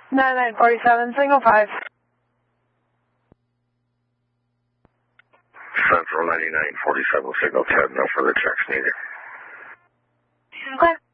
9947, single 5. Central 9947, signal 10, no further checks needed. Okay.